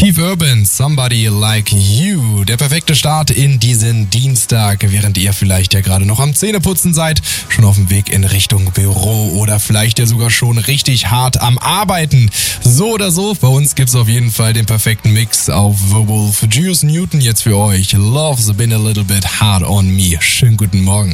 Steve Urban, Somebody Like You. Der perfekte Start in diesen Dienstag, während ihr vielleicht ja gerade noch am Zähneputzen seid, schon auf dem Weg in Richtung Büro oder vielleicht ja sogar schon richtig hart am Arbeiten. So oder so, bei uns gibt's auf jeden Fall den perfekten Mix auf The Wolf. Juice Newton jetzt für euch. Love's been a little bit hard on me. Schönen guten Morgen.